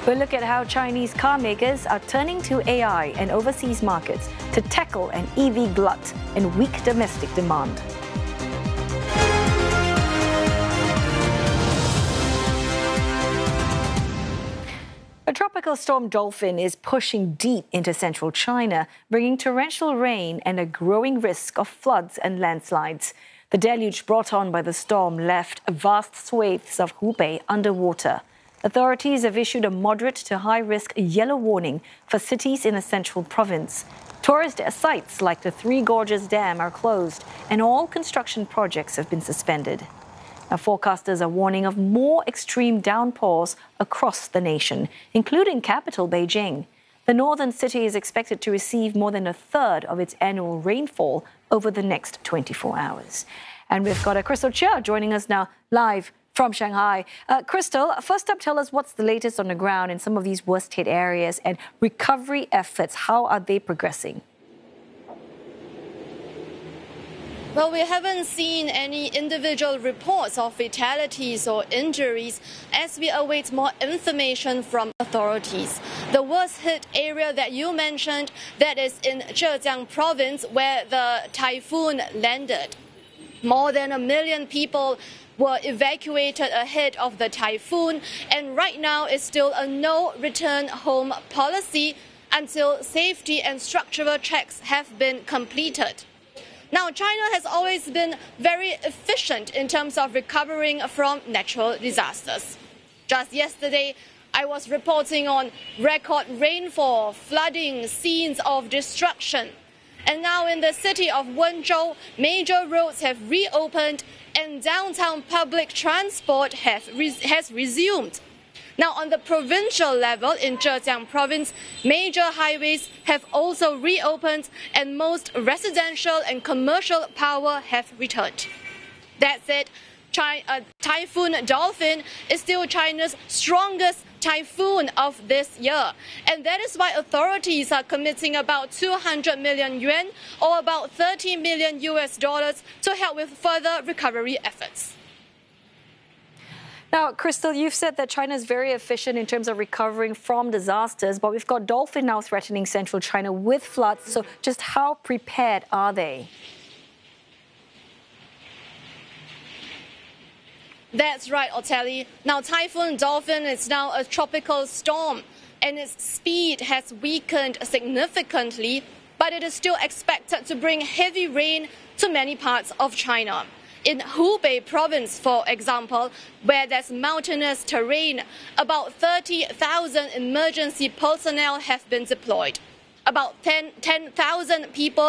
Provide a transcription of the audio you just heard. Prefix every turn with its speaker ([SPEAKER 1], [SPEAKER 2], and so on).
[SPEAKER 1] We'll look at how Chinese car makers are turning to AI and overseas markets to tackle an EV glut and weak domestic demand. A tropical storm Dolphin is pushing deep into central China, bringing torrential rain and a growing risk of floods and landslides. The deluge brought on by the storm left vast swathes of Hubei underwater. Authorities have issued a moderate to high-risk yellow warning for cities in the central province. Tourist sites like the Three Gorges Dam are closed, and all construction projects have been suspended. Now, forecasters are warning of more extreme downpours across the nation, including capital Beijing. The northern city is expected to receive more than a third of its annual rainfall over the next 24 hours. And we've got Crystal Chia joining us now live from Shanghai. Crystal, first up, tell us what's the latest on the ground in some of these worst-hit areas and recovery efforts. How are they progressing?
[SPEAKER 2] Well, we haven't seen any individual reports of fatalities or injuries as we await more information from authorities. The worst-hit area that you mentioned, that is in Zhejiang province, where the typhoon landed. More than 1 million people were evacuated ahead of the typhoon, and right now it's still a no-return-home policy until safety and structural checks have been completed. Now, China has always been very efficient in terms of recovering from natural disasters. Just yesterday, I was reporting on record rainfall, flooding, scenes of destruction. And now in the city of Wenzhou, major roads have reopened and downtown public transport has resumed. Now, on the provincial level in Zhejiang province, major highways have also reopened and most residential and commercial power have returned. That said, Typhoon Dolphin is still China's strongest typhoon of this year. And that is why authorities are committing about 200 million yuan or about $30 million to help with further recovery efforts.
[SPEAKER 1] Now, Crystal, you've said that China is very efficient in terms of recovering from disasters, but we've got Dolphin now threatening central China with floods. So just how prepared are they?
[SPEAKER 2] That's right, Oteli. Now, Typhoon Dolphin is now a tropical storm, and its speed has weakened significantly, but it is still expected to bring heavy rain to many parts of China. In Hubei province, for example, where there's mountainous terrain, about 30,000 emergency personnel have been deployed. About 10,000 people